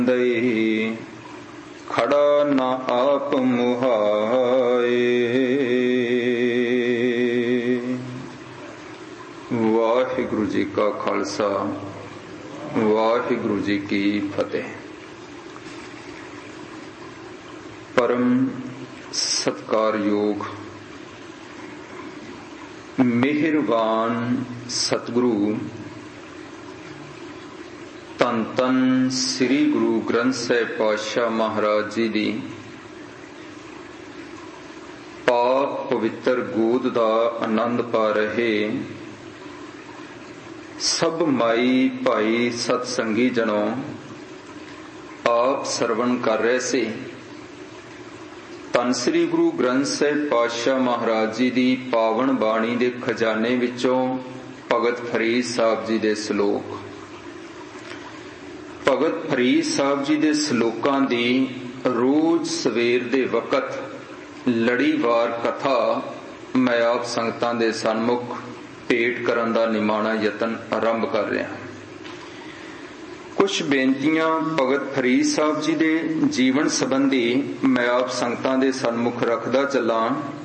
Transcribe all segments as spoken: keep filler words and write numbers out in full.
खड़ा न आप मुहाए। वाहिगुरु जी का खालसा, वाहिगुरु जी की फतेह। परम सत्कारयोग मेहरबान सतगुरु धन धन श्री गुरु ग्रंथ साहिब पातशाह महाराज जी दी पाक पवित्र गोद दा आनंद पा रहे सब माई भाई सतसंगी जनों, आप सरवण कर रहे से धन श्री गुरु ग्रंथ साहिब पातशाह महाराज जी दी पावन बाणी दे खजाने विचों भगत फरीद साहब जी दे श्लोक। भगत फरीद साहब जी दे श्लोकां दी रोज सवेर दे वकत लड़ीवार कथा मैं आप संगतां दे सन्मुख भेट करन दा निमाणा यतन आरंभ कर रहा। कुछ बेनतियां भगत फरीद साहब जी दे जीवन संबंधी मैं आप संगतां दे सन्मुख रखदा चलां।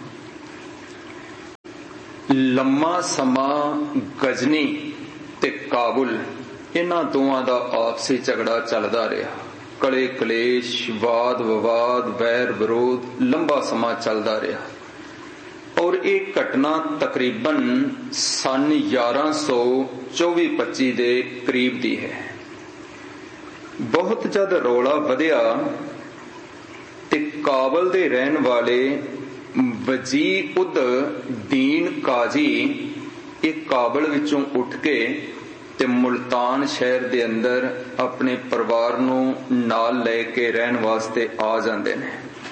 लम्मा समा गजनी ते काबुल इन्हां दोवां दा आपसी झगड़ा चलदा रहा। कले कलेश वाद विवाद वैर विरोध लंबा समा चलदा रहा और एक घटना तकरीबन सन ग्यारह सौ चौबी पच्ची दे करीब दी है। बहुत जद रौला वधिया ते काबल दे रहन वाले वजीर उद दीन काजी एक काबल विचों उठ के ते मुल्तान शहर दे अंदर अपने परिवार नूं नाल लेके रहन वास्ते आ जांदे ने।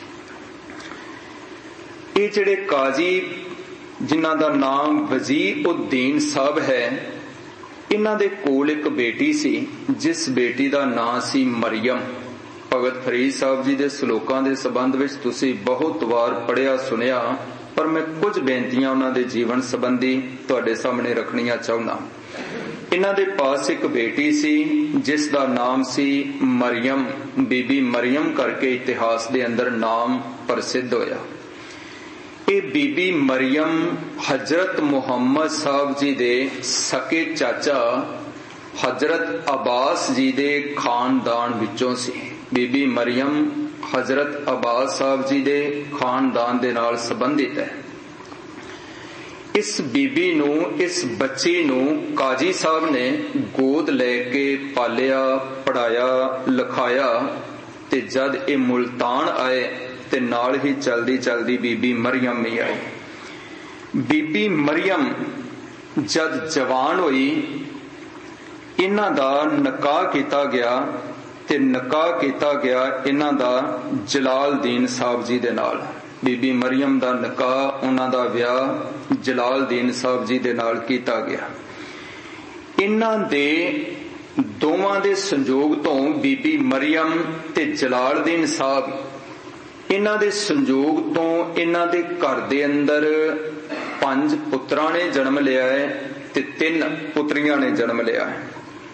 ये जिहड़े काजी जिन्हां दा नाम वजीर उद दीन साहब है, इन्हां दे कोल एक बेटी सी जिस बेटी दा नाम सी मरियम। भगत फरीद साहब जी दे श्लोकां दे संबंध विच तुसीं बहुत वार पढ़िया सुनिया, पर मैं कुछ बेनतियां उन्हां दे जीवन संबंधी तुहाडे सामने रखणियां चाहुंदा। इन्हां दे पास एक बेटी सी जिस दा नाम सी मरियम। बीबी मरियम करके इतिहास दे अंदर नाम प्रसिद्ध होया। ये बीबी मरियम हजरत मुहम्मद साहब जी दे सके चाचा हजरत अब्बास जी दे खानदान विचों सी। बीबी मरियम हजरत अब्बास साहब जी दे खानदान दे नाल संबंधित है। इस बीबी नू इस बच्ची नू काजी साहब ने गोद लेके पालिया पढ़ाया लिखाया ते जद ए मुल्तान आए ते नाल ही चलदी चलदी बीबी मरियम भी आई। बीबी मरियम जद जवान हुई इन्हां दा निकाह किया गया ते निकाह किया गया इन्हां दा जलाल दीन साहब जी दे नाल। बीबी मरियम दा निकाह उन्हां दा विआह जलाल दीन साहब जी दे नाल कीता गया। इन्हां दे दोवां दे संजोग तो बीबी मरियम ते जलाल दीन साहब इन्हां दे संजोग तो इन्हां दे घर दे अंदर पंज पुत्रां ने जन्म लिया है ते तीन पुत्रियां ने जन्म लिया है।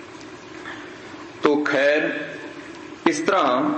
तो खैर इस तरह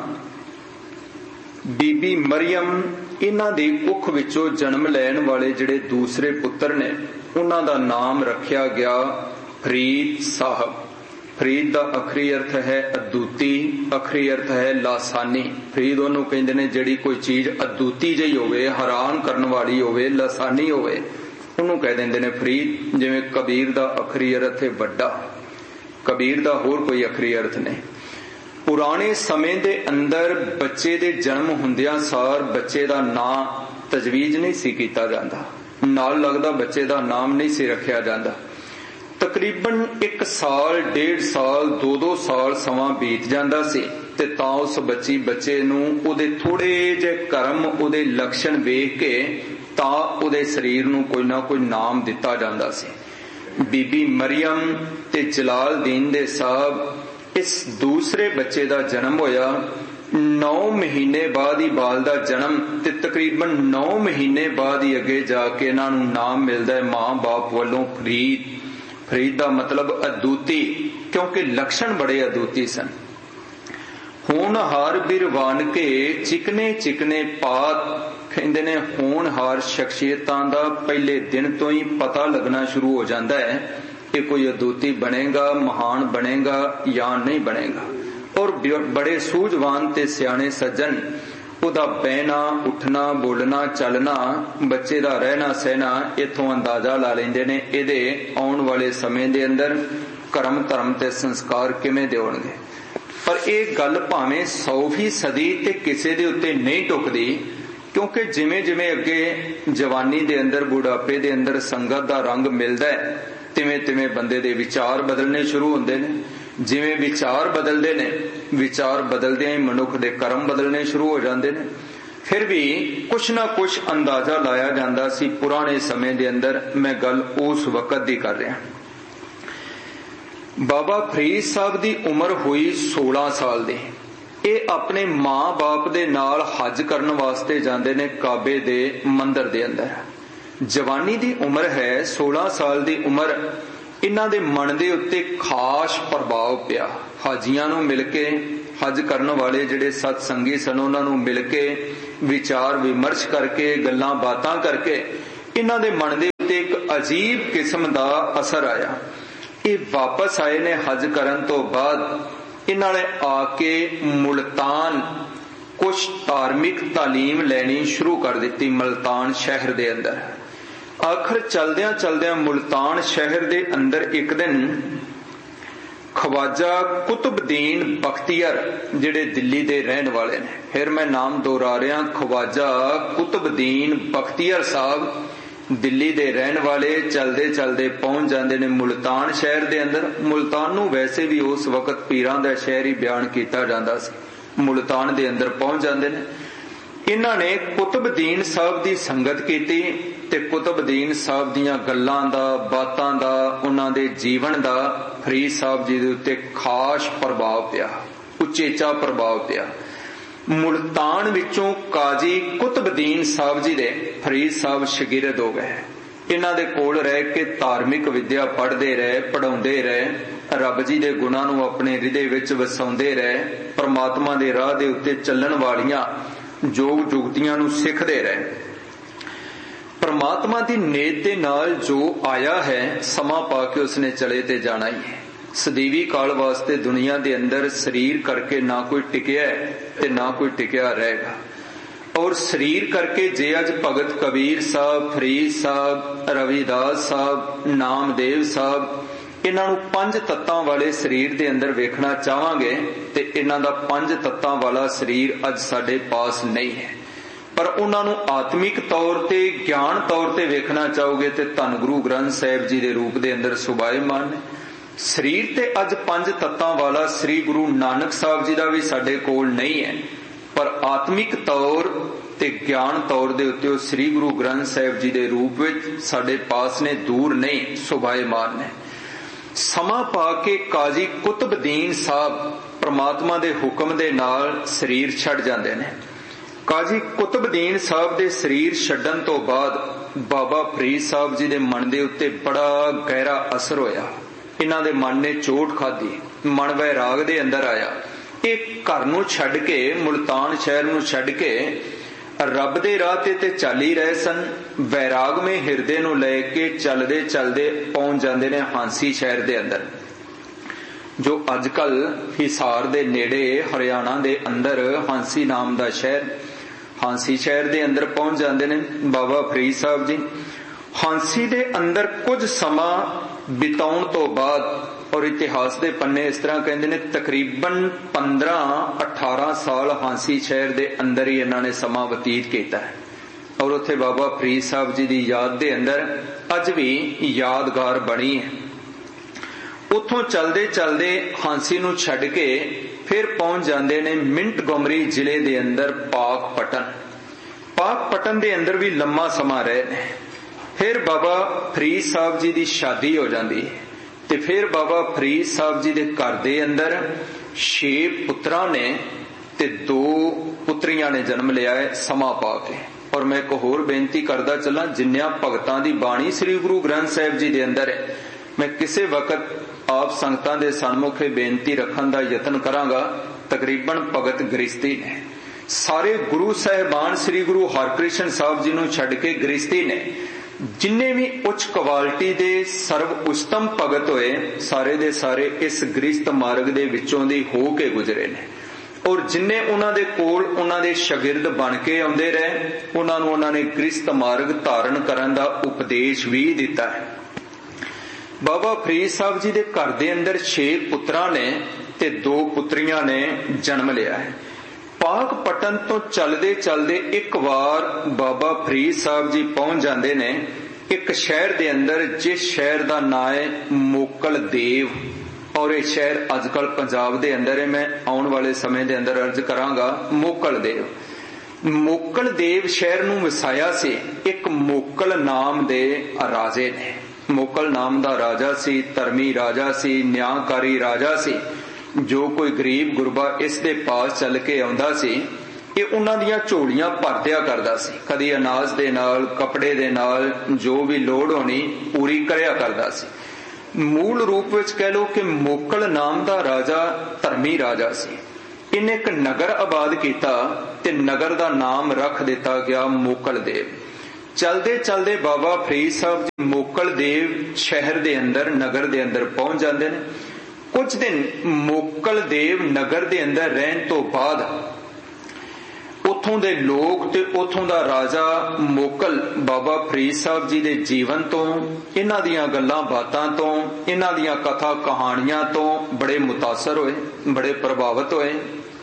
बीबी मरियम इन्हां दे कुख विचों जन्म लैण वाले जिहड़े दूसरे पुत्र ने उन्हां दा नाम रखिया गया फरीद साहब। फरीद दा अखरी अर्थ है अदूती, अखरी अर्थ है लासानी। फरीद ओनू कहंदे ने जिहड़ी कोई चीज अदूती जही होवे, हैरान करन वाली होवे, लासानी होवे, ओनू कह दिंदे ने फरीद। जिवें कबीर दा अखरी अर्थ है वड्डा, कबीर दा होर कोई अखरी अर्थ नहीं। पुराने समय दे अंदर बच्चे दे जन्म हुंदियां सार बच्चे दा नाम तजवीज नहीं सी कीता जांदा, नाल लगदा बच्चे दा नाम नहीं सी रखिया जांदा। तकरीबन एक साल डेढ़ साल दो दो साल समा बीत जांदा सी ते तां उस बच्ची बच्चे नूं उहदे थोड़े जे कर्म उहदे लक्षण वेख के तां उहदे शरीर नूं कोई ना कोई नाम दिता जांदा सी। बीबी मरियम ते जलाल दीन दे साहब इस दूसरे बच्चे का जन्म होया। नौ महीने बाद ही बाल का जन्म ते तकरीबन नौ महीने बाद ही अगे जाके इन्हां नूं नाम मिलता है मां बाप वालों फरीद। फरीद का मतलब अदूती, क्योंकि लक्षण बड़े अदूती सन। ਹੋਣਹਾਰ ਬਿਰਵਾਨ ਕੇ ਚਿਕਨੇ ਚਿਕਨੇ ਪਾਤ। ਕਹਿੰਦੇ ਨੇ ਹੋਣਹਾਰ ਸ਼ਖਸੀਅਤਾਂ ਦਾ ਪਹਿਲੇ ਦਿਨ ਤੋਂ ਹੀ ਪਤਾ ਲੱਗਣਾ ਸ਼ੁਰੂ ਹੋ ਜਾਂਦਾ ਹੈ ਕਿ ਕੋਈ ਅਦੁੱਤੀ ਬਣੇਗਾ, ਮਹਾਨ ਬਣੇਗਾ ਜਾਂ ਨਹੀਂ ਬਣੇਗਾ। ਔਰ ਬੜੇ ਸੂਝਵਾਨ ਤੇ ਸਿਆਣੇ ਸੱਜਣ ਉਹਦਾ ਬਹਿਣਾ, ਉੱਠਣਾ, ਬੋਲਣਾ, ਚੱਲਣਾ, ਬੱਚੇ ਦਾ ਰਹਿਣਾ ਸਹਿਣਾ ਇੱਥੋਂ ਅੰਦਾਜ਼ਾ ਲਾ ਲੈਂਦੇ ਨੇ ਇਹਦੇ ਆਉਣ ਵਾਲੇ ਸਮੇਂ ਦੇ ਅੰਦਰ ਕਰਮ ਧਰਮ ਤੇ ਸੰਸਕਾਰ ਕਿਵੇਂ ਦੇ ਹੋਣਗੇ। ਪਰ ਇਹ ਗੱਲ ਭਾਵੇਂ ਸੌ ਫੀਸਦੀ ਤੇ ਕਿਸੇ ਦੇ ਉੱਤੇ ਨਹੀਂ ਟੁਕਦੀ, ਕਿਉਂਕਿ ਜਿਵੇਂ ਜਿਵੇਂ ਅੱਗੇ ਜਵਾਨੀ ਦੇ ਅੰਦਰ, ਬੁਢਾਪੇ ਦੇ ਅੰਦਰ ਸੰਗਤ ਦਾ ਰੰਗ ਮਿਲਦਾ ਹੈ, ਤਿਵੇਂ ਤਿਵੇਂ ਬੰਦੇ ਦੇ ਵਿਚਾਰ ਬਦਲਣੇ ਸ਼ੁਰੂ ਹੁੰਦੇ ਨੇ। ਜਿਵੇਂ ਵਿਚਾਰ ਬਦਲਦੇ ਨੇ, ਵਿਚਾਰ ਬਦਲਦਿਆਂ ਹੀ ਮਨੁੱਖ ਦੇ ਕਰਮ ਬਦਲਣੇ ਸ਼ੁਰੂ ਹੋ ਜਾਂਦੇ ਨੇ। ਫਿਰ ਵੀ ਕੁਛ ਨਾ ਕੁਛ ਅੰਦਾਜ਼ਾ ਲਾਇਆ ਜਾਂਦਾ ਸੀ ਪੁਰਾਣੇ ਸਮੇਂ ਦੇ ਅੰਦਰ। ਮੈਂ ਗੱਲ ਉਸ ਵਕਤ ਦੀ ਕਰ ਰਿਹਾ। ਬਾਬਾ ਫਰੀਦ ਸਾਹਿਬ ਦੀ ਉਮਰ ਹੋਈ ਸੋਲਾਂ ਸਾਲ ਦੀ। ਇਹ ਆਪਣੇ ਮਾਂ ਬਾਪ ਦੇ ਨਾਲ ਹੱਜ ਕਰਨ ਵਾਸਤੇ ਜਾਂਦੇ ਨੇ ਕਾਬੇ ਦੇ ਮੰਦਰ ਦੇ ਅੰਦਰ। ਜਵਾਨੀ ਦੀ ਉਮਰ ਹੈ, ਸੋਲਾਂ ਸਾਲ ਦੀ ਉਮਰ। ਇਹਨਾਂ ਦੇ ਮਨ ਦੇ ਉੱਤੇ ਖਾਸ ਪ੍ਰਭਾਵ ਪਿਆ। ਹਾਜੀਆਂ ਨੂੰ ਮਿਲ ਕੇ, ਹੱਜ ਕਰਨ ਵਾਲੇ ਜਿਹੜੇ ਸਤ ਸੰਗੀ ਸਨ ਉਹਨਾਂ ਨੂੰ ਮਿਲ ਕੇ, ਵਿਚਾਰ ਵਿਮਰਸ਼ ਕਰਕੇ, ਗੱਲਾਂ ਬਾਤਾਂ ਕਰਕੇ ਇਹਨਾਂ ਦੇ ਮਨ ਦੇ ਉੱਤੇ ਇੱਕ ਅਜੀਬ ਕਿਸਮ ਦਾ ਅਸਰ ਆਇਆ। ਇਹ ਵਾਪਸ ਆਏ ਨੇ ਹੱਜ ਕਰਨ ਤੋਂ ਬਾਅਦ। ਇਹਨਾਂ ਨੇ ਆ ਕੇ ਮੁਲਤਾਨ ਕੁਛ ਧਾਰਮਿਕ ਤਾਲੀਮ ਲੈਣੀ ਸ਼ੁਰੂ ਕਰ ਦਿੱਤੀ ਮੁਲਤਾਨ ਸ਼ਹਿਰ ਦੇ ਅੰਦਰ। ਆਖਰ ਚਲਦਿਆਂ ਚਲਦਿਆਂ ਮੁਲਤਾਨ ਸ਼ਹਿਰ ਦੇ ਅੰਦਰ ਇੱਕ ਦਿਨ ਖਵਾਜਾ ਕੁਤਬਦੀਨ ਬਖਤੀਅਰ, ਜਿਹੜੇ ਦਿੱਲੀ ਦੇ ਰਹਿਣ ਵਾਲੇ ਨੇ, ਫਿਰ ਮੈਂ ਨਾਮ ਦੁਹਰਾ ਰਿਹਾ, ਖਵਾਜਾ ਕੁਤਬਦੀਨ ਬਖਤੀਅਰ ਸਾਹਿਬ ਦਿੱਲੀ ਦੇ ਰਹਿਣ ਵਾਲੇ, ਚਲਦੇ ਚਲਦੇ ਪਹੁੰਚ ਜਾਂਦੇ ਨੇ ਮੁਲਤਾਨ ਸ਼ਹਿਰ ਦੇ ਅੰਦਰ। ਮੁਲਤਾਨ ਨੂੰ ਵੈਸੇ ਵੀ ਉਸ ਵਕਤ ਪੀਰਾਂ ਦਾ ਸ਼ਹਿਰ ਹੀ ਬਿਆਨ ਕੀਤਾ ਜਾਂਦਾ ਸੀ। ਮੁਲਤਾਨ ਦੇ ਅੰਦਰ ਪਹੁੰਚ ਜਾਂਦੇ ਨੇ। ਇਹਨਾਂ ਨੇ ਕੁਤਬਦੀਨ ਸਾਹਿਬ ਦੀ ਸੰਗਤ ਕੀਤੀ ਤੇ ਕੁਤਬਦੀਨ ਸਾਹਿਬ ਦੀਆਂ ਗੱਲਾਂ ਦਾ, ਬਾਤਾਂ ਦਾ, ਉਹਨਾਂ ਦੇ ਜੀਵਨ ਦਾ ਫਰੀਦ ਸਾਹਿਬ ਜੀ ਦੇ ਉੱਤੇ ਖਾਸ ਪ੍ਰਭਾਵ ਪਿਆ, ਉਚੇਚਾ ਪ੍ਰਭਾਵ ਪਿਆ। ਮੁਲਤਾਨ ਵਿੱਚੋਂ ਕਾਜ਼ੀ ਕੁਤਬਦੀਨ ਸਾਹਿਬ ਜੀ ਦੇ ਫਰੀਦ ਸਾਹਿਬ ਸ਼ਾਗਿਰਦ ਹੋ ਗਏ। ਇਹਨਾਂ ਦੇ ਕੋਲ ਰਹਿ ਕੇ ਧਾਰਮਿਕ ਵਿਦਿਆ ਪੜ੍ਹਦੇ ਰਹੇ, ਪੜ੍ਹਾਉਂਦੇ ਰਹੇ, ਰੱਬ ਜੀ ਦੇ ਗੁਣਾਂ ਨੂੰ ਆਪਣੇ ਹਿਰਦੇ ਵਿੱਚ ਵਸਾਉਂਦੇ ਰਹੇ, ਪਰਮਾਤਮਾ ਦੇ ਰਾਹ ਦੇ ਉੱਤੇ ਚੱਲਣ ਵਾਲੀਆਂ ਯੋਗ ਜੁਗਤੀਆਂ ਨੂੰ ਸਿੱਖਦੇ ਰਹੇ। ਪਰਮਾਤਮਾ ਦੀ ਨੇਤ ਦੇ ਨਾਲ ਜੋ ਆਇਆ ਹੈ, ਸਮਾਂ ਪਾ ਕੇ ਉਸਨੇ ਚਲੇ ਤੇ ਜਾਣਾ ਹੀ ਹੈ। ਸਦੀਵੀ ਕਾਲ ਵਾਸਤੇ ਦੁਨੀਆ ਦੇ ਅੰਦਰ ਸਰੀਰ ਕਰਕੇ ਨਾ ਕੋਈ ਟਿਕਿਆ ਤੇ ਨਾ ਕੋਈ ਟਿਕਿਆ ਰਹੇਗਾ। ਔਰ ਸਰੀਰ ਕਰਕੇ ਜੇ ਅੱਜ ਭਗਤ ਕਬੀਰ ਸਾਹਿਬ, ਫਰੀਦ ਸਾਹਿਬ, ਰਵਿਦਾਸ ਸਾਹਿਬ, ਨਾਮਦੇਵ ਸਾਹਿਬ ਇਹਨਾਂ ਨੂੰ ਪੰਜ ਤੱਤਾਂ ਵਾਲੇ ਸਰੀਰ ਦੇ ਅੰਦਰ ਵੇਖਣਾ ਚਾਹਾਂਗੇ ਤੇ ਇਹਨਾਂ ਦਾ ਪੰਜ ਤੱਤਾਂ ਵਾਲਾ ਸਰੀਰ ਅੱਜ ਸਾਡੇ ਪਾਸ ਨਹੀਂ ਹੈ। ਪਰ ਉਹਨਾਂ ਨੂੰ ਆਤਮਿਕ ਤੌਰ ਤੇ, ਗਿਆਨ ਤੌਰ ਤੇ ਵੇਖਣਾ ਚਾਹੋਗੇ ਤੇ ਧੰਨ ਗੁਰੂ ਗ੍ਰੰਥ ਸਾਹਿਬ ਜੀ ਦੇ ਰੂਪ ਦੇ ਅੰਦਰ ਸੁਭਾਏਮਾਨ ਨੇ। ਸਰੀਰ ਤੇ ਅੱਜ ਪੰਜ ਤੱਤਾਂ ਵਾਲਾ ਸ੍ਰੀ ਗੁਰੂ ਨਾਨਕ ਸਾਹਿਬ ਜੀ ਦਾ ਵੀ ਸਾਡੇ ਕੋਲ ਨਹੀਂ ਹੈ, ਪਰ ਆਤਮਿਕ ਤੌਰ ਤੇ ਗਿਆਨ ਤੌਰ ਦੇ ਉੱਤੇ ਉਹ ਸ੍ਰੀ ਗੁਰੂ ਗ੍ਰੰਥ ਸਾਹਿਬ ਜੀ ਦੇ ਰੂਪ ਵਿੱਚ ਸਾਡੇ ਪਾਸ ਨੇ, ਦੂਰ ਨਹੀਂ, ਸੁਭਾਏਮਾਨ ਨੇ। ਸਮਾਂ ਪਾ ਕੇ ਕਾਜ਼ੀ ਕੁਤਬਦੀਨ ਸਾਹਿਬ ਪ੍ਰਮਾਤਮਾ ਦੇ ਹੁਕਮ ਦੇ ਨਾਲ ਸਰੀਰ ਛੱਡ ਜਾਂਦੇ ਨੇ। ਕਾਜ਼ੀ ਕੁਤਬਦੀਨ ਸਾਹਿਬ ਦੇ ਸਰੀਰ ਛੱਡਣ ਤੋਂ ਬਾਅਦ ਬਾਬਾ ਫਰੀਦ ਸਾਹਿਬ ਜੀ ਦੇ ਮਨ ਦੇ ਉੱਤੇ ਬੜਾ ਗਹਿਰਾ ਅਸਰ ਹੋਇਆ। ਇਹਨਾਂ ਦੇ ਮਨ ਨੇ ਚੋਟ ਖਾਧੀ, ਮਨ ਵੈਰਾਗ ਦੇ ਅੰਦਰ ਆਇਆ। ਇਹ ਘਰ ਨੂੰ ਛੱਡ ਕੇ, ਮੁਲਤਾਨ ਸ਼ਹਿਰ ਨੂੰ ਛੱਡ ਕੇ ਰੱਬ ਦੇ ਰਾਹ ਤੇ ਤੇ ਚੱਲ ਹੀ ਰਹੇ ਸਨ। ਵੈਰਾਗਮੇ ਹਿਰਦੇ ਨੂੰ ਲੈ ਕੇ ਚੱਲਦੇ ਚੱਲਦੇ ਪਹੁੰਚ ਜਾਂਦੇ ਨੇ ਹਾਂਸੀ ਸ਼ਹਿਰ ਦੇ ਅੰਦਰ, ਜੋ ਅੱਜ ਕੱਲ ਹਿਸਾਰ ਦੇ ਨੇੜੇ ਹਰਿਆਣਾ ਦੇ ਅੰਦਰ ਹਾਂਸੀ ਨਾਮ ਦਾ ਸ਼ਹਿਰ। ਹਾਂਸੀ ਸ਼ਹਿਰ ਦੇ ਅੰਦਰ ਪਹੁੰਚ ਜਾਂਦੇ ਨੇ ਬਾਬਾ ਫਰੀਦ ਸਾਹਿਬ ਜੀ। ਹਾਂਸੀ ਦੇ ਅੰਦਰ ਕੁਝ ਸਮਾਂ ਬਿਤਾਉਣ ਤੋਂ ਬਾਅਦ, ਔਰ ਇਤਿਹਾਸ ਦੇ ਪੰਨੇ ਇਸ ਤਰ੍ਹਾਂ ਕਹਿੰਦੇ ਨੇ, ਤਕਰੀਬਨ ਪੰਦਰਾਂ ਅਠਾਰਾਂ ਸਾਲ ਹਾਂਸੀ ਸ਼ਹਿਰ ਦੇ ਅੰਦਰ ਹੀ ਇਹਨਾਂ ਨੇ ਸਮਾਂ ਬਤੀਤ ਕੀਤਾ ਹੈ। ਔਰ ਉੱਥੇ ਬਾਬਾ ਫਰੀਦ ਸਾਹਿਬ ਜੀ ਦੀ ਯਾਦ ਦੇ ਅੰਦਰ ਅੱਜ ਵੀ ਯਾਦਗਾਰ ਬਣੀ ਹੈ। ਉੱਥੋਂ ਚਲਦੇ ਚਲਦੇ ਹਾਂਸੀ ਨੂੰ ਛੱਡ ਕੇ ਫਿਰ ਪਹੁੰਚ ਜਾਂਦੇ ਨੇ ਮਿੰਟਗੋਮਰੀ ਜ਼ਿਲ੍ਹੇ ਦੇ ਅੰਦਰ ਪਾਕਪਟਨ। ਪਾਕਪਟਨ ਦੇ ਅੰਦਰ ਵੀ ਲੰਮਾ ਸਮਾਂ ਰਹੇ ਨੇ। ਫਿਰ ਬਾਬਾ ਫਰੀਦ ਸਾਹਿਬ ਜੀ ਦੀ ਸ਼ਾਦੀ ਹੋ ਜਾਂਦੀ ਹੈ ਤੇ ਫਿਰ ਬਾਬਾ ਫਰੀਦ ਸਾਹਿਬ ਜੀ ਦੇ ਘਰ ਦੇ ਅੰਦਰ ਛੇ ਪੁੱਤਰਾਂ ਨੇ ਤੇ ਦੋ ਪੁੱਤਰੀਆਂ ਨੇ ਜਨਮ ਲਿਆ ਹੈ ਸਮਾਂ ਪਾ ਕੇ। ਔਰ ਮੈਂ ਇੱਕ ਹੋਰ ਬੇਨਤੀ ਕਰਦਾ ਚੱਲਾਂ, ਜਿੰਨਿਆਂ ਭਗਤਾਂ ਦੀ ਬਾਣੀ ਸ੍ਰੀ ਗੁਰੂ ਗ੍ਰੰਥ ਸਾਹਿਬ ਜੀ ਦੇ ਅੰਦਰ ਹੈ, ਮੈਂ ਕਿਸੇ ਵਕਤ ਆਪ ਸੰਗਤਾਂ ਦੇ ਸਨਮੁਖ ਬੇਨਤੀ ਰੱਖਣ ਦਾ ਯਤਨ ਕਰਾਂਗਾ तकरीबन भगत गृहस्थी ने। सारे गुरु साहिबान श्री गुरु हरकृष्ण साहब जी नूं छड्ड के गृहस्थी ने। जिन्ने भी उच्च क्वालिटी दे सर्व उच्चतम भगत होए सारे दे सारे इस गृहस्थ मार्ग दे विचों दी हो के गुजरे ने। और जिन्ने उन्हां दे कोल उन्हां दे शागिर्द बन के आउंदे रहे उन्हां नूं उन्हां ने गृहस्थ मार्ग धारण करन दा उपदेश भी दिता है। बाबा फरीद साहब जी दे घर दे अंदर छे पुत्रां ने ते दो पुत्रियां ने जन्म लिया है। पाक पटन तो चलदे चलदे एक बार बाबा फरीद साहब जी पहुंच जाते ने एक शहर दे अंदर जिस शहर का नाम है मोकल देव। और यह शहर अजकल पंजाब दे अंदर है। मैं आने वाले समय दे अंदर अर्ज करांगा मोकल देव। मोकल देव शहर नूं वसाया सी एक मोकल नाम दे राजे ने। मोकल नाम दा राजा सी, धर्मी राजा सी, न्यायकारी राजा सी। जो कोई गरीब गुरबा इस दे पास चल के आउंदा सी ये उन्हां दियां झोलियां भर दिया करदा सी। कदी अनाज दे नाल, कपड़े दे नाल जो भी लोड़ होनी पूरी करया करदा सी। मूल रूप विच कह लो कि मोकल नाम दा राजा धर्मी राजा सी। इन्हें एक नगर आबाद किया ते नगर दा नाम रख दिता गया मोकल देव। चलदे चलदे बाबा फरीद साहब जी मोकल देव शहर दे अंदर नगर दे अंदर पहुंच जाते हैं। कुछ दिन मोकल देव नगर दे अंदर रहन तो बाद उथों दे लोग ते उथों दा राजा मोकल बाबा फरीद साहब जी दे जीवन तो इन्हां दियां गल्लां बातां तो इन्हां दियां कथा कहानियां तो बड़े मुतासर होए, बड़े प्रभावित होए।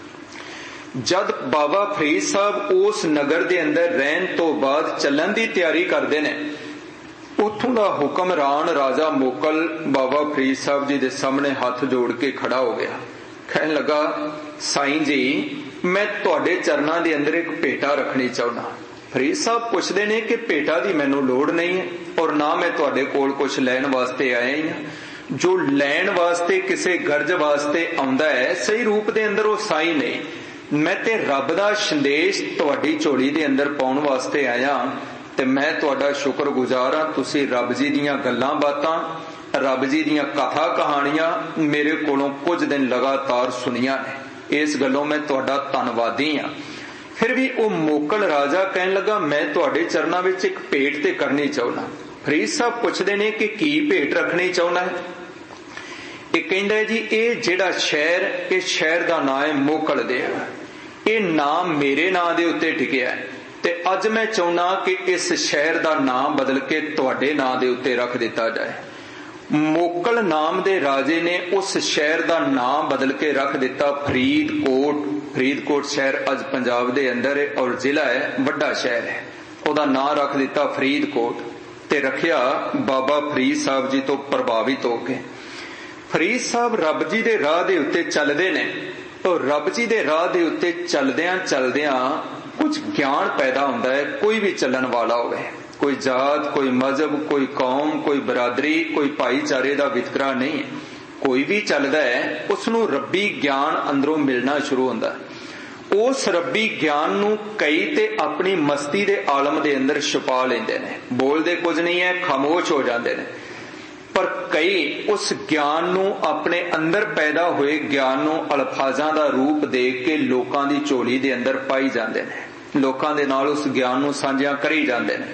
जद बाबा फरीद साहब उस नगर दे अंदर रहन तो बाद चलन दी तैयारी करते ने उथों दा हुक्मरान राजा मोकल बाबा फरीद साहब जी दे सामने हाथ जोड़ के खड़ा हो गया। कहने लगा साईं जी मैं तुहाडे चरनां दे अंदर एक भेटा रखनी चाहुंदा। फरीद साहब पुछदे ने कि भेटा दी मैनूं लोड़ नहीं है और ना मैं तुहाडे कोल कुछ लैण वास्ते आया ही हां। जो लैण वास्ते किसे गर्ज वास्ते आउंदा है सही रूप दे अंदर वो साईं नहीं। मैं ते रब दा संदेश तुहाडी झोली दे अंदर पाउण वास्ते आया ते मैं तुहाडा शुक्रगुजार हां। तुसीं रब जी दीयां गल्लां बातां रब जी दीयां कथा कहानियां मेरे कोलों कुछ दिन लगातार सुनियां ने। इस गल्लों मैं तुहाडा धन्नवादी हां। फिर भी वो मोकल राजा कहन लगा मैं तुहाडे चरनां विच एक भेंट ते करनी चाहुंदा। फरीद साहब पुछदे ने कि की भेंट रखनी चाहुंदा है। ये कहंदा है जी ये जिहड़ा शहर इस शहर दा नाम है मोकल देव। ये नाम मेरे नाम दे उत्ते टिकिया है ते अज मैं चाहुंदा कि इस शहर दा नाम बदल के तुहाडे नाम दे उत्ते रख दिता जाए। मोकल नाम दे राजे ने उस शहर दा नाम बदल के रख दिता फरीदकोट। फरीदकोट शहर अज पंजाब दे अंदर है और जिला है वड्डा शहर है। ओदा नाम रख दिता फरीदकोट ते रखिया बाबा फरीद साहब जी तो प्रभावित हो के। फरीद साहब रब जी दे राह दे उत्ते चलदे ने और रब जी दे राह दे उत्ते चलदियां चलदियां कुछ ज्ञान पैदा होता है। कोई भी चलन वाला होवे, कोई जात, कोई मजहब, कोई कौम, कोई बरादरी, कोई भाईचारे का वितकरा नहीं है। कोई भी चलदा है उसनू रब्बी ज्ञान अंदरों मिलना शुरू होता है। उस रब्बी ज्ञान नू कई ते अपनी मस्ती दे आलम दे अंदर छुपा लेंदे ने। बोलदे कुछ नहीं है, खामोश हो जाते हैं। पर कई उस ज्ञान नू अपने अंदर पैदा हुए ज्ञान नू अल्फाजां दा रूप दे के लोकां दी झोली दे अंदर पाई जाते हैं। लोकां दे नाल उस ज्ञान नू साझा करी जाते हैं।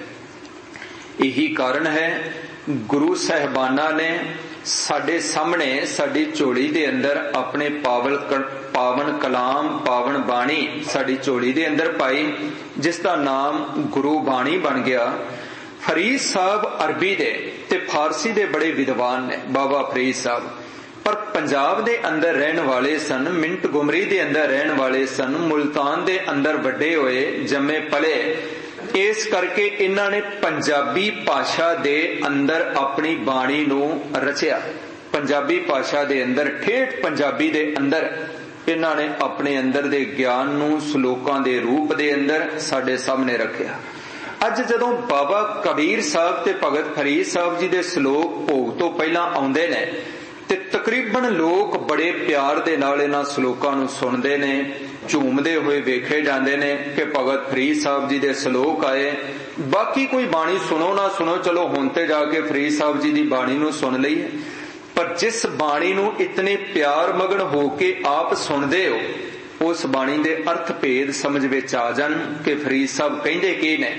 यही कारण है गुरु साहिबाना ने साडे सामने साडी झोली दे अंदर अपने पावल पावन कलाम पावन बाणी साडी झोली दे अंदर पाई जिसका नाम गुरु बाणी बन गया। फरीद साहब अरबी दे ते फारसी दे बड़े विद्वान ने बाबा फरीद साहब, पर पंजाब दे अंदर रहने वाले सन, मिंट गुमरी दे अंदर रहने वाले सन, मुल्तान दे अंदर वड्डे होए जम्मे पले। इस करके इन्हां ने पंजाबी भाषा दे अंदर अपनी बाणी नू रचिया। पंजाबी भाषा दे अंदर ठेठ पंजाबी दे अंदर इन्हां ने अपने अंदर दे ज्ञान नू श्लोकां दे रूप दे अंदर साडे सामने रखिया। अज जदों बाबा कबीर साहब ते भगत फरीद साहब जी दे श्लोक भोग तो पहला आउंदे ने ते तकरीबन लोग बड़े प्यार दे नाल इन्हां श्लोकां नू सुनदे ने, झूमदे हुए वेखे जांदे ने कि भगत फरीद साहब जी दे श्लोक आए। बाकी कोई बाणी सुनो ना सुनो, चलो हुण ते जाके फरीद साहब जी दी बाणी नू सुन लईए। पर जिस बाणी नूं इतने प्यार मगन होके आप सुनदे हो, उस बाणी दे अर्थ भेद समझ विच आ जाण कि फरीद साहब कहिंदे की ने।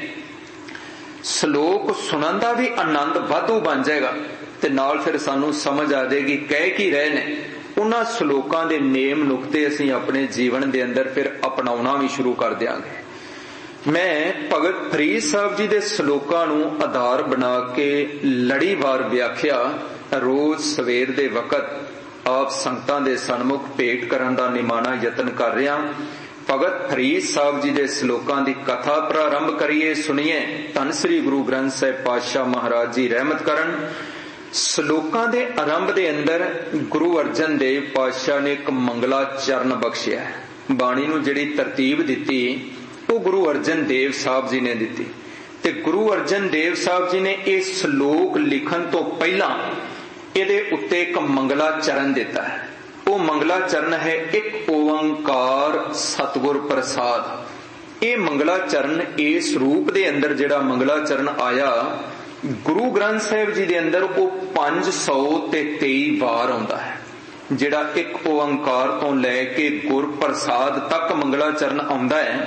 श्लोक सुनन दा भी आनंद वाधू बन जाएगा ते नाल फिर सानू समझ आ जाएगी कह की रहे ने। उन्हां श्लोकां दे नेम नुकते असीं अपने जीवन दे अंदर फिर अपनाउणा भी शुरू कर देंगे। मैं भगत फरीद साहब जी दे श्लोकां नूं आधार बना के लड़ीवार व्याख्या रोज सवेर दे वकत आप संगतां दे सन्मुख भेट करन दा निमाणा यतन कर रहा। भगत फरीद साहब जी दे श्लोकां दी कथा प्रारंभ करिए, सुनिए। धन श्री गुरु ग्रंथ साहिब पातशाह महाराज जी रहमत करन। श्लोकां दे आरंभ दे अंदर गुरु अर्जन देव पातशाह ने एक मंगला चरण बख्शिया है। बाणी नूं जिहड़ी तरतीब दिती वो गुरु अर्जन देव साहब जी ने दिती ते गुरु अर्जन देव साहब जी ने ये श्लोक लिखण तो पहला इहदे उत्ते एक मंगला चरण दिता है। वो मंगला चरण है एक ओंकार सतगुर प्रसाद। ये मंगला चरण इस रूप दे अंदर जिहड़ा मंगला चरण आया गुरु ग्रंथ साहिब जी दे अंदर वो पांच सौ ते तेई वार आउंदा है। जिहड़ा एक ओंकार तो लैके गुर प्रसाद तक मंगला चरण आउंदा है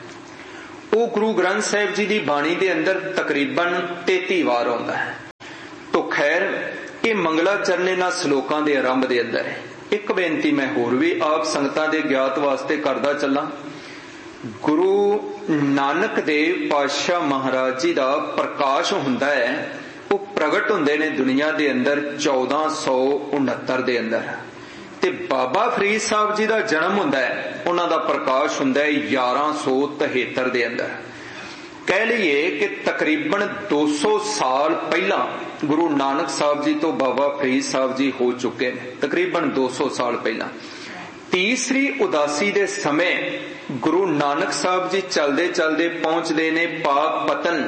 वो गुरु ग्रंथ साहिब जी दी बाणी दे अंदर तकरीबन तेती वार आउंदा है। तो खैर ये मंगला चरण इन्हां श्लोकां दे आरंभ दे अंदर है। एक बेनती मैं होर भी आप संगतां दे ज्ञात वास्ते करदा चलां। गुरु नानक देव पातशाह महाराज जी दा प्रकाश हुंदा है, वो प्रगट हुंदे ने दुनिया दे अंदर चौदह सौ उनहत्तर दे अंदर ते बाबा फरीद साहब जी दा जन्म हुंदा है, उन्हां दा प्रकाश हुंदा है ग्यारह सौ तिहत्तर दे अंदर। कह लीए कि तकरीबन दो सौ साल पहला गुरु नानक साहब जी तो बाबा फरीद साहब जी हो चुके हैं, तकरीबन दो सौ साल पहला। तीसरी उदासी दे समय गुरु नानक साहब जी चलदे चलदे पहुंचदे ने पाक पतन।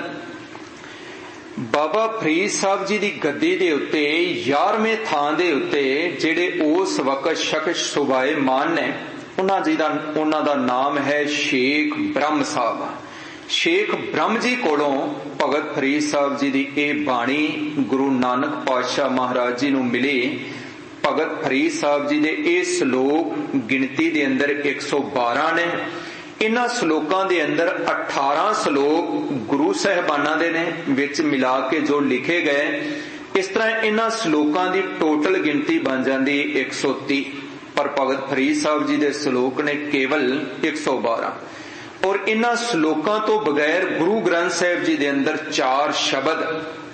बाबा फरीद साहब जी दी गद्दी दे उत्ते यारवें थां दे उत्ते जेड़े उस वक्त शख्स सुभाए मान ने उन्हां जी दा उन्हां दा नाम है शेख ब्रह्म साहब। शेख ब्रह्म जी कोलों भगत फरीद साहब जी दी ए बाणी गुरु नानक पातशाह महाराज जी नूं मिली। भगत फरीद साहब जी दे ए श्लोक गिनती दे अंदर एक सौ बारह ने। इन्हां श्लोकां दे अंदर अठारह श्लोक गुरु साहिबाना दे ने विच मिला के जो लिखे गए। इस तरह इन्हां श्लोकां दी टोटल गिनती बन जाती एक सौ तीह, पर भगत फरीद साहब जी दे श्लोक ने केवल एक सौ बारह। और इन्हां श्लोकां तो बगैर गुरु ग्रंथ साहिब जी दे अंदर चार शब्द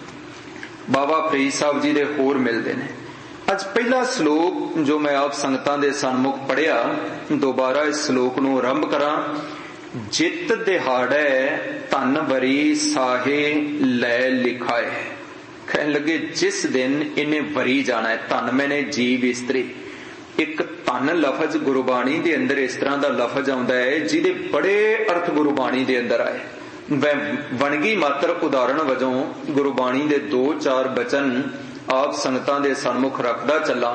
बाबा फरीद साहब जी दे होर मिलते हैं। अज पहला श्लोक जो मैं आप संगतां दे सन्मुख पढ़िया, दोबारा इस श्लोक नूं आरंभ करा। जित दिहाड़े धन वरी साहे लै लिखाए। कहने लगे जिस दिन इन्हें वरी जाना है, धन मैंने जीव इस्त्री। एक धन लफज गुरबाणी दे अंदर इस तरह का लफज आउंदा है जिहदे बड़े अर्थ गुरबाणी दे अंदर आए। मैं वणगी मात्र उदाहरण वजों गुरबाणी दे दो चार बचन आप संगतां दे सन्मुख रखदा चला।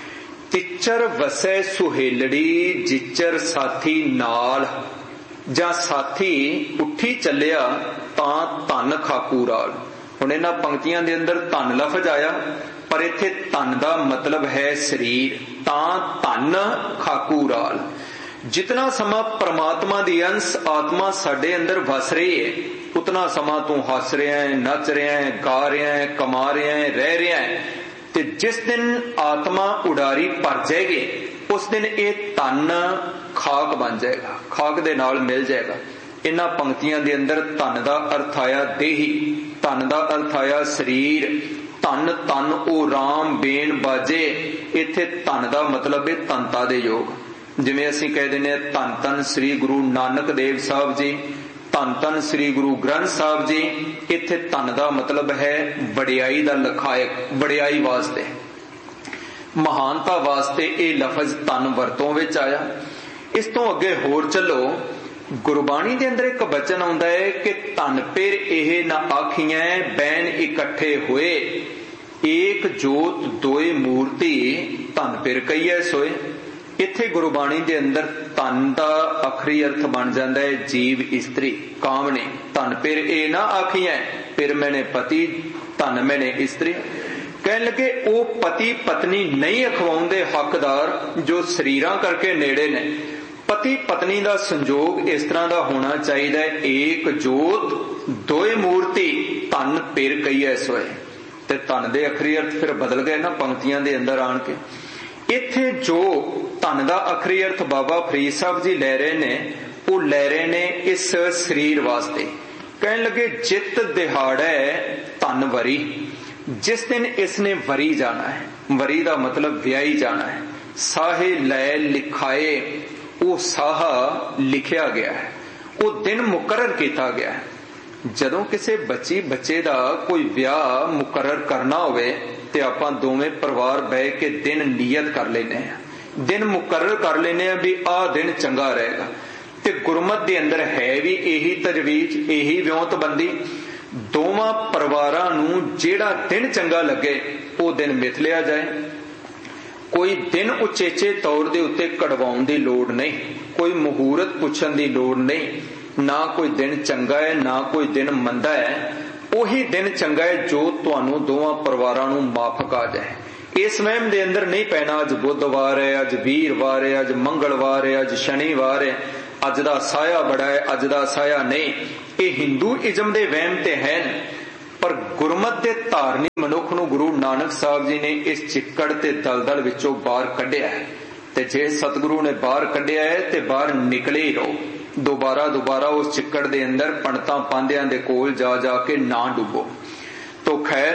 तिचर वसै सुहेलड़ी जिचर साथी नाल, जां साथी उठी चलिया तां धन खाकूराल। हुण इन्हां पंक्तियां दे अंदर धन लफज आया, पर इत्थे धन दा मतलब है शरीर, तां धन खाकूराल। जितना समा परमात्मा दी अंश आत्मा साडे अंदर वस रही है, उतना समा तू हस रहा है, नच रहा है, गा रहा है, कमा रहा है, रह रहा है। ते जिस दिन आत्मा उडारी भर जाएगी उस दिन ये धन खाक बन जाएगा, खाक दे नाल मिल जाएगा। इन्हां पंक्तियां दे अंदर धन दा अर्थ आया देही, धन दा अर्थ आया शरीर। धन तन ओ राम बेन बाजे, इत्थे धन दा मतलब है तनता दे योग। जिवें असीं कह दिंदे धन धन श्री गुरु नानक देव साहब जी, धन धन श्री गुरु ग्रंथ साहब जी। इत्थे धन दा मतलब है वडियाई दा लखायक, वडियाई वास्ते, महानता वास्ते ये लफज धन वरतों विच आया। इस तो अगे होर चलो, गुरबाणी दे अंदर एक वचन आउंदा है कि धन पेर एह न आखियां बैन इकट्ठे होए, एक जोत दोए मूर्ति धन पेर कईए सोए। इत्थे गुरबाणी दे अंदर धन दा आखरी अर्थ बन जाता है जीव इस्त्री, कामने। धन पेर ए ना आखियां, फिर मैंने पति, धन मैंने इस्त्री। कहन लगे वो पति पत्नी नहीं अखवाउंदे हकदार जो शरीरां करके नेड़े ने। पति पत्नी का संजोग इस तरह का होना चाहिए, एक जोत दोए मूर्ति धन पिर कही है सोए। ते धन दे अखरी अर्थ फिर बदल गए ना पंक्तियां दे अंदर आन के। इत्थे जो धन का अखरी अर्थ बाबा फरीद साहब जी लै रहे ने, वो लै रहे ने इस शरीर वास्ते। कहन लगे जित दिहाड़े धन वरी, जिस दिन इसने वरी जाना है, वरी का मतलब व्याही जाना है। साहे लै लिखाए, वो साहा लिखिया गया है, वो दिन मुकर्रर किया गया है। जदों किसी बच्ची बच्चे का कोई ब्याह मुकर्रर करना होवे ते आपां दोवें परिवार बह के दिन नियत कर लेने हैं, दिन मुकर्रर कर लेने हैं भी आ दिन चंगा रहेगा। ते गुरमत दे अंदर है भी यही तजवीज, यही विਉਂਤਬੰਦੀ। दोवां परिवारां नूं जेड़ा दिन चंगा लगे वो दिन मिथ लिया जाए। कोई दिन उचेचे तौर दे उत्ते कढ़वाउण दी लोड़ नहीं, कोई मुहूर्त पुछण दी लोड़ नहीं, ना कोई दिन चंगा है ना कोई दिन मंदा है। उही दिन चंगा है जो तुहानूं दोवां परिवारां नूं माफक आ जाए। इस वहम दे अंदर नहीं पैना अज बुधवार है, अज वीरवार है, अज मंगलवार है, अज शनिवार है, अज दा साया बड़ा है, अज दा साया नहीं। ये हिंदू इजम दे वहम ते हैं, पर गुरमत दे धारनी मनुख नूं गुरु नानक साहब जी ने इस चिक्कड़ ते दलदल विचों बाहर कढिया है। ते जे सतगुरु ने बाहर कढिया है ते बाहर निकले ही रहो। दोबारा दोबारा उस चिक्कड़ दे अंदर पंडितां पांदियां दे कोल जा जा के ना डुबो। तो खैर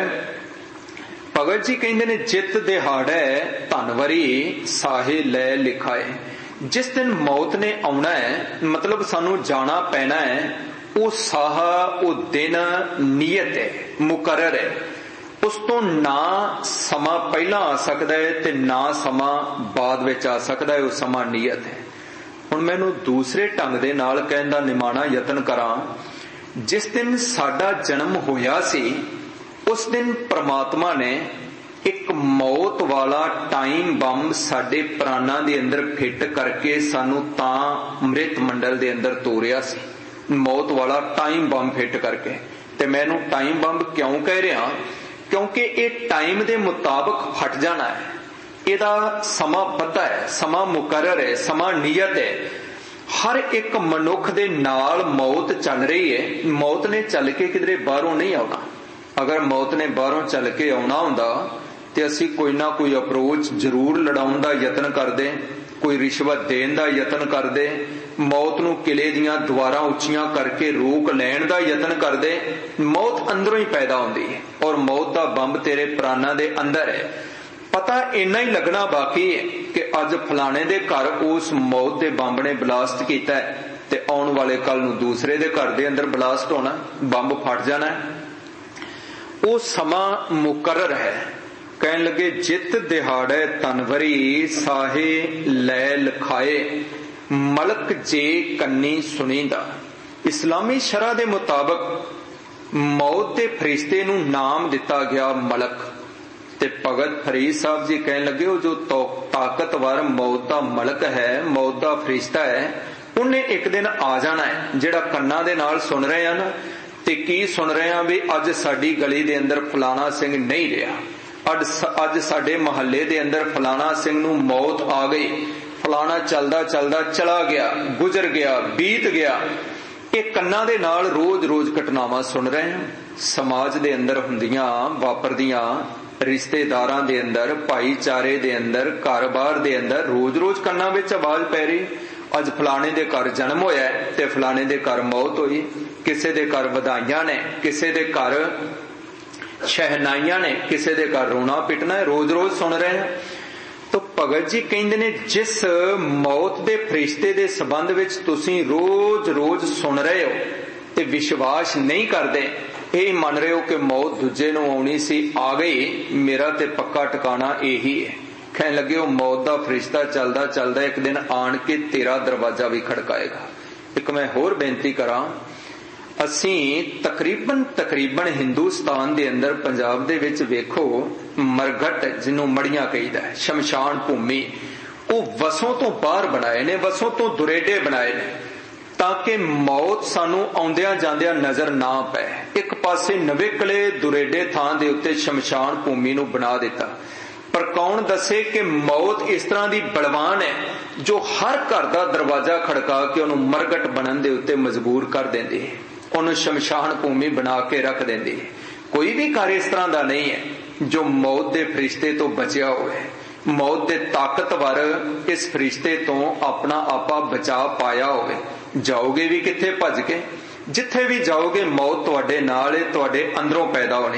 भगत जी कहंदे ने जित दिहाड़े धनवरी साहे लै लिखाए। जिस दिन मौत ने आउणा है, मतलब सानू जाना पैना है, वो साहा वो दिन नियत है, मुकर्रर है। उस तो ना समा पहला आ सकता है ते ना समा बाद विच आ सकता है, वो समा नियत है। हुण मैनू दूसरे ढंग दे नाल कहण दा निमाणा यतन करां। जिस दिन साडा जन्म होया सी उस दिन परमात्मा ने एक मौत वाला टाइम बंब साडे प्राणां दे अंदर फिट करके सानू तां मृत मंडल दे अंदर तोरिया सी। मौत वाला टाइम बंब फिट करके। ते मैनू टाइम बंब क्यों कह रहा? क्योंकि ये टाइम दे मुताबिक फट जाना है। ਇਹਦਾ ਸਮਾਂ ਪਤਾ ਹੈ, ਸਮਾਂ ਮੁਕਰਰ ਹੈ, ਸਮਾਂ ਨਿयत ਹੈ। ਹਰ ਇੱਕ ਮਨੁੱਖ ਦੇ ਨਾਲ ਮੌਤ ਚੱਲ ਰਹੀ ਹੈ। ਮੌਤ ਨੇ ਚੱਲ ਕੇ ਕਿਧਰੇ ਬਾਹਰੋਂ ਨਹੀਂ ਆਉਣਾ। ਅਗਰ ਮੌਤ ਨੇ ਬਾਹਰੋਂ ਚੱਲ ਕੇ ਆਉਣਾ ਹੁੰਦਾ ਤੇ ਅਸੀਂ ਕੋਈ ਨਾ ਕੋਈ ਅਪਰੋਚ ਜ਼ਰੂਰ ਲੜਾਉਣ ਦਾ ਯਤਨ ਕਰਦੇ, ਕੋਈ ਰਿਸ਼ਵਤ ਦੇਣ ਦਾ ਯਤਨ ਕਰਦੇ, ਮੌਤ ਨੂੰ ਕਿਲੇ ਦੀਆਂ ਦੀਵਾਰਾਂ ਉੱਚੀਆਂ ਕਰਕੇ ਰੋਕ ਲੈਣ ਦਾ ਯਤਨ ਕਰਦੇ। ਮੌਤ ਅੰਦਰੋਂ ਹੀ ਪੈਦਾ ਹੁੰਦੀ ਹੈ ਔਰ ਮੌਤ ਦਾ ਬੰਬ ਤੇਰੇ ਪ੍ਰਾਣਾਂ ਦੇ ਅੰਦਰ ਹੈ। पता इन्ना ही लगना बाकी है कि अज फलाने दे घर उस मौत दे बंब ने ब्लास्ट किया है ते आउण वाले कल नूं दूसरे दे घर दे अंदर ब्लास्ट होना, बंब फट जाना है। वो समा मुकर्रर है। कहन लगे जित दिहाड़े तनवरी साहे लै लिखाए, मलक जे कन्नी सुनींदा। इस्लामी शरह दे मुताबिक मौत दे फरिश्ते नूं नाम दिता गया मलक। ते भगत फरीद साहब जी कहन लगे वो जो ताकतवर मौत दा मलक है, मौत दा फरिश्ता है, उन्हें एक दिन आ जाना है। जेड़ा कन्ना दे नाल सुन रहे हैं ना, ते की सुन रहे हैं भी अज साडी गली दे अंदर फलाना सिंह नहीं रहा, अज अज साडे महल्ले दे अंदर फलाना सिंह नूं मौत आ गई, फलाना चलदा चलदा चला गया, गुजर गया, बीत गया। ये कन्ना दे नाल रोज रोज घटनावां सुन रहे हैं। समाज दे अंदर हुंदियां वापरदियां रिश्तेदारां दे अंदर, भाईचारे दे अंदर, कारोबार दे अंदर रोज रोज कन्ना विच आवाज पै रही, अज फलाने दे घर जन्म होया ते फलाने दे घर मौत हुई, किसे दे घर वधाइयां ने, किसे दे घर शहनाइयां ने, किसे दे घर रोना पिटना है, रोज रोज सुन रहे हैं। तो भगत जी कहंदे ने जिस मौत दे फरिश्ते दे संबंध विच तुसीं रोज रोज सुन रहे हो ते विश्वास नहीं करदे, यही मन रहे हो कि मौत दूजे नूं आउणी सी, आ गई, मेरा ते पक्का ठिकाना यही है। कहन लगे वो मौत दा फरिश्ता चलदा चलदा एक दिन आण के तेरा दरवाजा भी खड़काएगा। एक मैं होर बेनती करां, असीं तकरीबन तकरीबन हिंदुस्तान दे अंदर पंजाब दे विच वेखो मरघट जिन्हों मड़ियां कहीदा है, शमशान भूमि, वो वसों तो बाहर बनाए ने, वसों तो दुरेडे बनाए ने। ताकि मौत सानू आउंदियां जांदियां नजर ना पै। एक पासे नवेकले दुरेडे थां दे उत्ते शमशान भूमि नू बना दिता, पर कौन दसे कि मौत इस तरह की बलवान है जो हर घर का दरवाजा खड़का के उन्होंने मरगट बनन दे उत्ते मजबूर कर देंदी है, उन्होंने शमशान भूमि बना के रख देंदी है। कोई भी कार्य इस तरह का नहीं है जो मौत के फरिश्ते तो बचिया होवे। मौत के ताकतवर इस फरिश्ते तो अपना आपा बचा पाया होवे। जाओगे भी किथे भज के, जिथे भी जाओगे मौत तुहाडे नाल है, तुहाडे अंदरों पैदा होनी।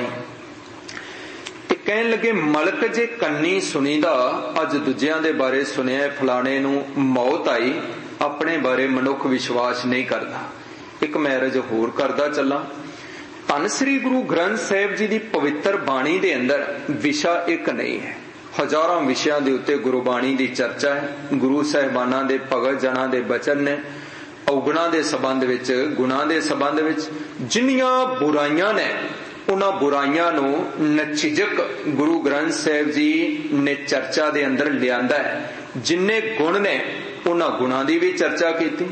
कहन लगे मलक जे कन्नी सुनीदा, अज दूजियां दे बारे सुनिया फलाने नू मौत आई, अपने बारे मनुख विश्वास नहीं करता। एक मैरिज होर करदा चला। धन श्री गुरु ग्रंथ साहिब जी की पवित्र बाणी दे अंदर विशा एक नहीं है, हजारों विषयां दे उत्ते गुरबाणी की चर्चा है। गुरु साहिबाना दे भगत जना दे बचन ने अवगुणा दे संबंध विच, गुणा दे संबंध विच, जिन्नियां बुराइयां ने उन्हां बुराइयां नू नचिजक गुरु ग्रंथ साहिब जी ने चर्चा दे अंदर लियांदा है। जिन्ने गुण ने उन्हां गुणां दी भी चर्चा कीती।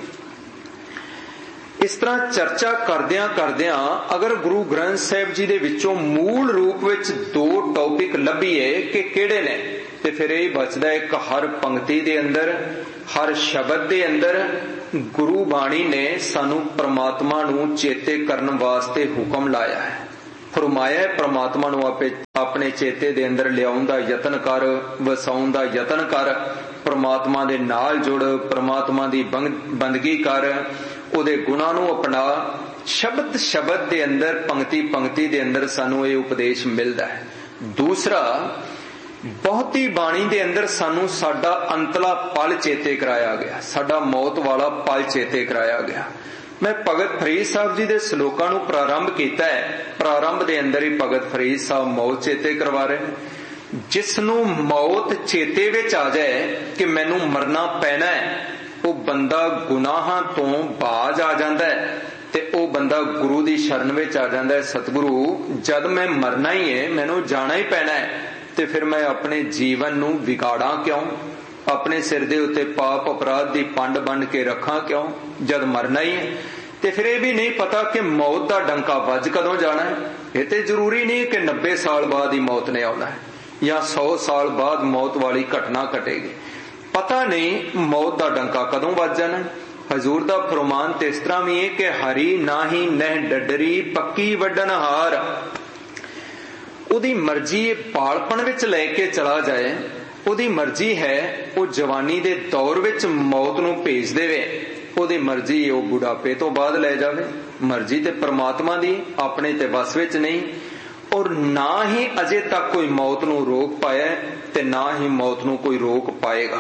इस तरह चर्चा करदियां करदियां अगर गुरु ग्रंथ साहिब जी दे विचों मूल रूप विच दो टॉपिक लभीए कि किहड़े ने, ते फिर यही बचदा है कि हर पंक्ति दे अंदर, हर शब्द दे अंदर गुरु बाणी ने सानू परमात्मा नू चेते करन वास्ते हुक्म लाया है, फरमाया है परमात्मा नू आपे अपने चेते दे अंदर लियाउण दा यतन कर, वसाउण दा यतन कर, परमात्मा दे नाल जुड़, परमात्मा दी बंदगी कर, उहदे गुणां नू अपना। शब्द शब्द दे अंदर, पंक्ति पंक्ति दे अंदर सानू ये उपदेश मिलदा है। दूसरा, बहुती बाणी दे अंदर सानू साडा अंतला पल चेते कराया गया, साडा मौत वाला पल चेते कराया गया। मैं भगत फरीद साहब जी दे श्लोकां नू प्रारंभ कीता है। प्रारंभ दे अंदर ही भगत फरीद साहब मौत चेते करवा रहे हैं। जिसनू मौत चेते विच आ जाए कि मैनू मरना पैना है, वो बंदा गुनाहां तो बाज आ जाता है, ते वो बंदा गुरु दी शरण विच आ जाता है। सतगुरु जद मैं मरना ही है, मैनू जाना ही पैना है, ते फिर मैं अपने जीवन नू बिगाड़ा क्यों, अपने सिर दे उत्ते पाप अपराध दी पंड बन के रखा क्यों, जद मरना ही है। ते फिर यह भी नहीं पता कि मौत दा डंका वज कदों जाना है। ये तो जरूरी नहीं कि नब्बे साल बाद ही मौत ने आना है या सौ साल बाद मौत वाली घटना घटेगी, पता नहीं मौत दा डंका कदों वज जाना है। हजूर दा फरमान ते इस तरह भी है कि हरी ना ही नह डडरी पक्की वड्डन हार। उहदी मर्जी बालपन विच लेके चला जाए, उहदी मर्जी है वो जवानी दे दौर विच मौत नू भेज देवे, उहदी मर्जी वो बुढ़ापे तो बाद ले जावे। मर्जी ते परमात्मा दी, अपने ते वस विच नहीं। और ना ही अजे तक कोई मौत नू रोक पाया ते ना ही मौत नू कोई रोक पाएगा।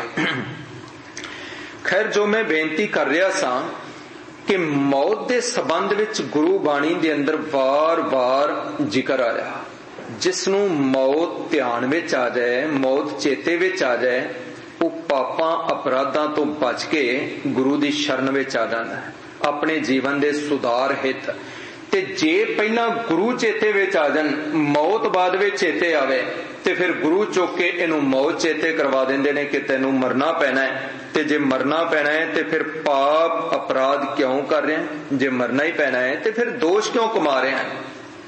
खैर, जो मैं बेनती कर रहा सा कि मौत दे संबंध विच गुरु बाणी दे अंदर वार वार जिक्र आया। जिसनू मौत ध्यान विच आ जाए, मौत चेते विच आ जाए, वो पापां अपराधां तो बच के गुरु दी शरण विच आ जांदा है अपने जीवन दे सुधार हित। ते जे पहला गुरु चेते विच आ जान, मौत बाद विच चेते आवे, ते फिर गुरु चुक के इनू मौत चेते करवा देंदे ने कि तैनू मरना पैना है। ते जे मरना पैना है ते फिर पाप अपराध क्यों कर रहे हैं? जे मरना ही पैना है ते फिर दोष क्यों कमा रहे हैं?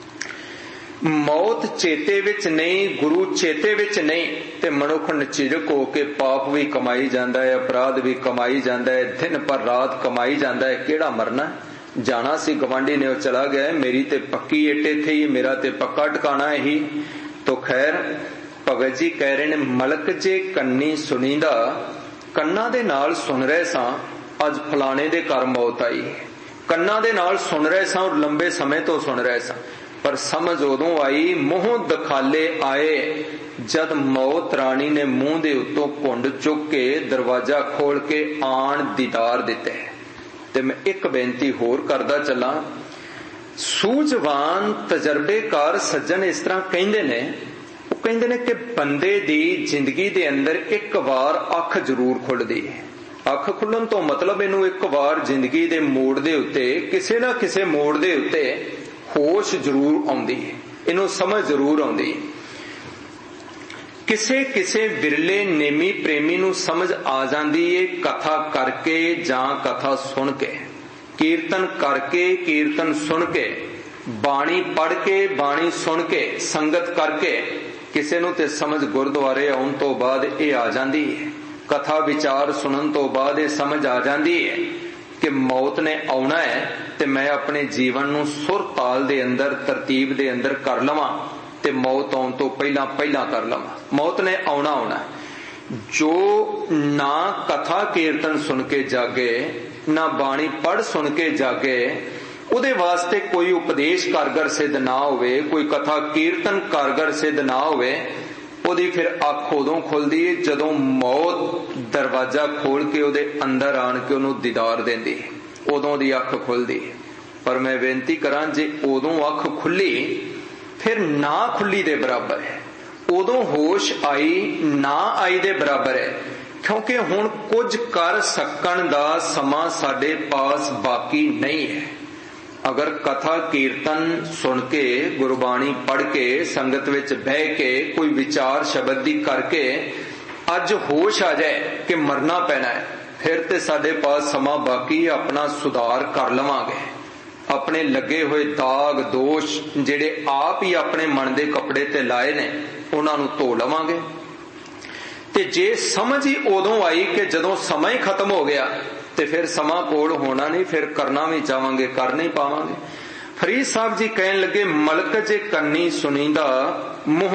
मौत चेते विच नहीं, गुरु चेते विच नहीं, ते मनुख नचिजक होके पाप भी कमाई जाता है, अपराध भी कमाई जाता है, दिन पर रात कमाई जाता है। केड़ा मरना? जाना सी, गवांडी ने चला गया, मेरी ते पक्की एटे थी, मेरा ते पक्का ठिकाना ही। तो खैर, भगत जी कह रहे ने मलक जे कन्नी सुनीदा, कन्ना दे नाल सुन रहे सा अज फलाने दे घर मौत आई, कन्ना दे नाल सुन रहे सा और लंबे समय तो सुन रहे सा, पर समझ उदों आई मूंह दखाले आए जद मौत रानी ने मूंह दे उत्तों घुंड चुक के दरवाजा खोल के आन दीदार दिते। ते मैं एक बेनती होर करदा चला, सूझवान तजर्बेकार सज्जन इस तरह कहंदे ने, वो कहंदे ने कि बंदे दी जिंदगी दे अंदर एक बार अख जरूर खुलदी है। अख खुलण तो मतलब इनू एक बार जिंदगी दे मोड़ दे उत्ते, किसे ना किसे मोड़ दे उत्ते होश जरूर आउंदी है, इनू समझ जरूर आउंदी है। किसे किसे विरले नेमी प्रेमी नू समझ आ जांदी है कथा करके जां कथा सुन के। ਕੀਰਤਨ ਕਰਕੇ, ਕੀਰਤਨ ਸੁਣ ਕੇ, ਬਾਣੀ ਪੜ੍ਹ ਕੇ, ਬਾਣੀ ਸੁਣ ਕੇ, ਸੰਗਤ ਕਰਕੇ ਕਿਸੇ ਨੂੰ ਤੇ ਸਮਝ ਗੁਰਦੁਆਰੇ ਆਉਣ ਤੋਂ ਬਾਅਦ ਇਹ ਆ ਜਾਂਦੀ ਹੈ, ਕਥਾ ਵਿਚਾਰ ਸੁਣਨ ਤੋਂ ਬਾਅਦ ਇਹ ਸਮਝ ਆ ਜਾਂਦੀ ਹੈ ਕਿ ਮੌਤ ਨੇ ਆਉਣਾ ਹੈ ਤੇ ਮੈਂ ਆਪਣੇ ਜੀਵਨ ਨੂੰ ਸੁਰ ਤਾਲ ਦੇ ਅੰਦਰ, ਤਰਤੀਬ ਦੇ ਅੰਦਰ ਕਰ ਲਵਾਂ ਤੇ ਮੌਤ ਆਉਣ ਤੋਂ ਪਹਿਲਾਂ ਪਹਿਲਾਂ ਕਰ ਲਵਾਂ। ਮੌਤ ਨੇ ਆਉਣਾ ਆਉਣਾ। ਜੋ ਨਾ ਕਥਾ ਕੀਰਤਨ ਸੁਣ ਕੇ ਜਾਗੇ, ਨਾ ਬਾਣੀ ਪੜ੍ਹ ਸੁਣ ਕੇ ਜਾਗੇ, ਉਹਦੇ ਵਾਸਤੇ ਕੋਈ ਉਪਦੇਸ਼ ਕਾਰਗਰ ਸਿੱਧ ਨਾ ਹੋਵੇ, ਕੋਈ ਕਥਾ ਕੀਰਤਨ ਕਾਰਗਰ ਸਿੱਧ ਨਾ ਹੋਵੇ, ਉਹਦੀ ਫਿਰ ਅੱਖ ਉਦੋਂ ਖੁੱਲਦੀ ਹੈ ਜਦੋਂ ਮੌਤ ਦਰਵਾਜ਼ਾ ਖੋਲ ਕੇ ਉਹਦੇ ਅੰਦਰ ਆਣ ਕੇ ਉਹਨੂੰ ਦੀਦਾਰ ਦਿੰਦੀ ਹੈ, ਉਦੋਂ ਉਹਦੀ ਅੱਖ ਖੁੱਲਦੀ ਹੈ। ਪਰ ਮੈਂ ਬੇਨਤੀ ਕਰਾਂ, ਜੇ ਉਦੋਂ ਅੱਖ ਖੁੱਲੀ ਫਿਰ ਨਾ ਖੁੱਲੀ ਦੇ ਬਰਾਬਰ ਹੈ, ਉਦੋਂ ਹੋਸ਼ ਆਈ ਨਾ ਆਈ ਦੇ ਬਰਾਬਰ ਹੈ, ਕਿਉਂਕਿ ਹੁਣ ਕੁਝ ਕਰ ਸਕਣ ਦਾ ਸਮਾਂ ਸਾਡੇ ਪਾਸ ਬਾਕੀ ਨਹੀਂ ਹੈ। ਅਗਰ ਕਥਾ ਕੀਰਤਨ ਸੁਣ ਕੇ, ਗੁਰਬਾਣੀ ਪੜ੍ਹ ਕੇ, ਸੰਗਤ ਵਿੱਚ ਬਹਿ ਕੇ, ਕੋਈ ਵਿਚਾਰ ਸ਼ਬਦ ਦੀ ਕਰਕੇ ਅੱਜ ਹੋਸ਼ ਆ ਜਾਏ ਕਿ ਮਰਨਾ ਪੈਣਾ ਹੈ, ਫਿਰ ਤੇ ਸਾਡੇ ਪਾਸ ਸਮਾਂ ਬਾਕੀ, ਆਪਣਾ ਸੁਧਾਰ ਕਰ ਲਵਾਂਗੇ। ਆਪਣੇ ਲੱਗੇ ਹੋਏ ਦਾਗ ਦੋਸ਼ ਜਿਹੜੇ ਆਪ ਹੀ ਆਪਣੇ ਮਨ ਦੇ ਕੱਪੜੇ ਤੇ ਲਾਏ ਨੇ ਉਹਨਾਂ ਨੂੰ ਧੋ ਲਵਾਂਗੇ। ਤੇ ਜੇ ਸਮਝ ਹੀ ਉਦੋਂ ਆਈ ਕਿ ਜਦੋਂ ਸਮਾਂ ਹੀ ਖਤਮ ਹੋ ਗਿਆ ਤੇ ਫਿਰ ਸਮਾਂ ਕੋਲ ਹੋਣਾ ਨਹੀਂ, ਫਿਰ ਕਰਨਾ ਵੀ ਚਾਹਾਂਗੇ ਕਰ ਨਹੀਂ ਪਾਵਾਂਗੇ। ਫਰੀਦ ਸਾਹਿਬ ਜੀ ਕਹਿਣ ਲੱਗੇ, ਮਲਕ ਜੇ ਕੰਨੀ ਸੁਣੀਂਦਾ ਮੂੰਹ